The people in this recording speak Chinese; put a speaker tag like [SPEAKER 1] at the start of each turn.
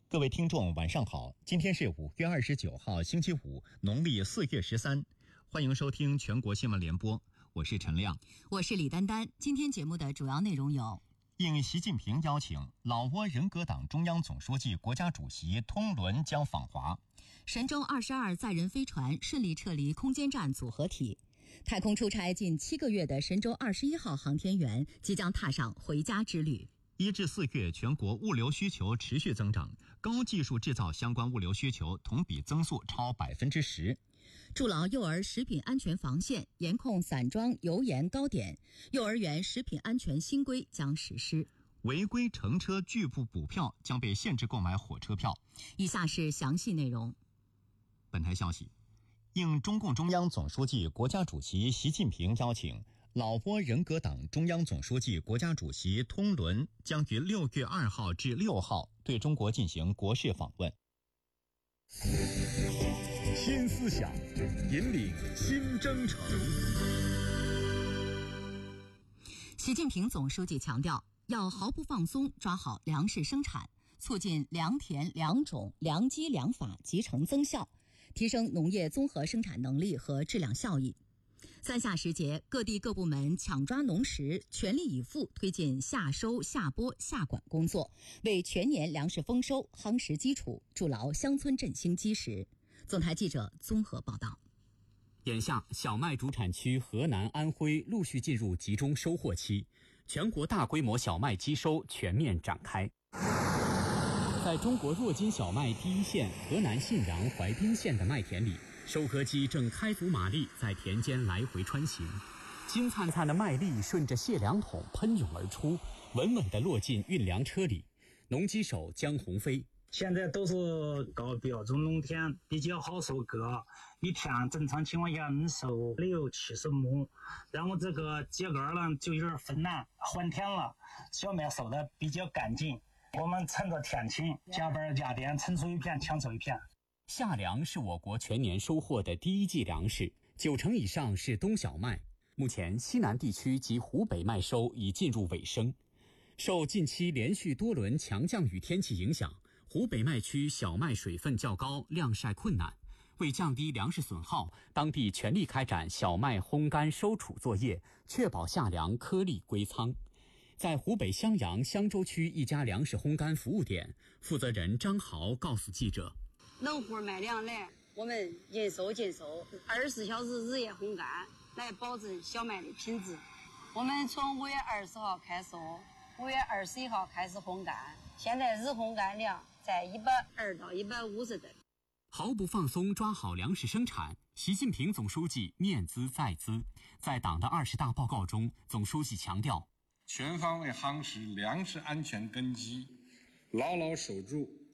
[SPEAKER 1] 各位听众晚上好，今天是5月29号星期五，农历4月13，欢迎收听全国新闻联播，我是陈亮，
[SPEAKER 2] 我是李丹丹。今天节目的主要内容有：
[SPEAKER 1] 应习近平邀请，老挝人格党中央总书记、国家主席通伦将访华；
[SPEAKER 2] 神舟22载人飞船顺利撤离空间站组合体；太空出差近7个月的神舟21号航天员即将踏上回家之旅。
[SPEAKER 1] 1至4月全国物流需求持续增长，高技术制造相关物流需求同比增速超10%。
[SPEAKER 2] 筑牢幼儿食品安全防线，严控散装油盐糕点，幼儿园食品安全新规将实施。
[SPEAKER 1] 违规乘车拒不补票将被限制购买火车票。
[SPEAKER 2] 以下是详细内容。
[SPEAKER 1] 本台消息，应中共中央总书记、国家主席习近平邀请，老挝人格党中央总书记、国家主席通伦将于6月2号至6号对中国进行国事访问。
[SPEAKER 3] 新思想，引领新征程。
[SPEAKER 2] 习近平总书记强调，要毫不放松抓好粮食生产，促进良田、良种、良机、良法集成增效，提升农业综合生产能力和质量效益。三夏时节，各地各部门抢抓农时，全力以赴推进夏收、夏播、夏管工作，为全年粮食丰收夯实基础，筑牢乡村振兴基石。总台记者综合报道。
[SPEAKER 4] 眼下，小麦主产区河南、安徽陆续进入集中收获期，全国大规模小麦机收全面展开。在中国弱金小麦第一线河南信阳怀滨县的麦田里，收割机正开足马力在田间来回穿行，金灿灿的麦粒顺着卸粮桶喷涌而出，稳稳地落进运粮车里。农机手江鸿飞，
[SPEAKER 5] 现在都是高标准农田，比较好收割，一天正常情况下能收60-70亩，然后这个秸秆呢就有点分难换田了，小麦收的比较干净。我们趁着天晴，加班加点，趁收一片抢收一片。
[SPEAKER 4] 夏粮是我国全年收获的第一季粮食，90%以上是冬小麦。目前西南地区及湖北麦收已进入尾声。受近期连续多轮强降雨天气影响，湖北麦区小麦水分较高，晾晒困难。为降低粮食损耗，当地全力开展小麦烘干收储作业，确保夏粮颗粒归仓。在湖北襄阳襄州区一家粮食烘干服务点，负责人张豪告诉记者，
[SPEAKER 6] 农户买粮来，我们应收尽收，24小时日夜烘干，来保证小麦的品质。我们从5月20号开收，5月21号开始烘干，现在日烘干量在120到150吨。
[SPEAKER 4] 毫不放松抓好粮食生产，习近平总书记念兹在兹。在党的20大报告中，总书记强调，
[SPEAKER 7] 全方位夯实粮食安全根基，牢牢守住